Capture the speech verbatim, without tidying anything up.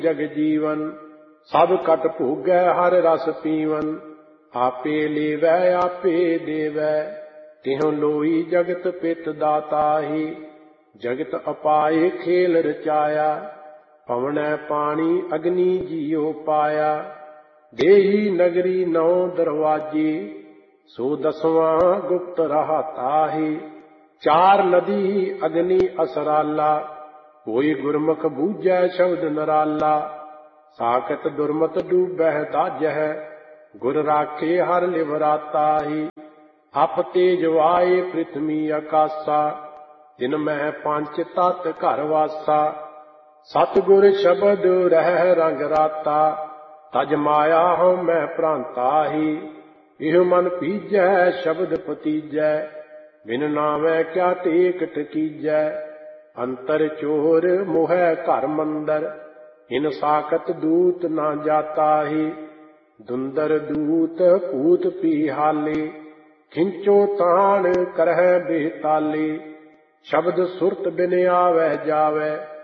जग जीवन। सब कट भोगै हर रस पीवन। आपे लेवै आपे देवै। तिहुँ लोई जगत पित दाताहि। जगत अपाए खेल रचाया। पवनै पानी अग्नि जियो पाया। देही नगरी नौ दरवाजे। सो दसवां गुप्त रहाताहि। चार नदी अग्नि असराला। कोई गुरमुख बूझै शब्द नराला। साकत दुर्मत डूबह दाजह। गुर राखे हर लिवराताहि। अप तेज वाए पृथ्वी आकाशा। तिन मह पंच तत् घर वासा। सतगुर शब्द रह रंग राता। तज माया हूँ मैं प्रांताहि। इह मन पीजै शब्द पतीजै। बिन नावै क्या टेक टकीजै। अंतर चोर मोह घर मंदर। इन साकत दूत ना जाताहि। दुंदर दूत भूत पीहाले। खिंचो तान करह बेताले। शब्द सुरत बिन आवै जावै।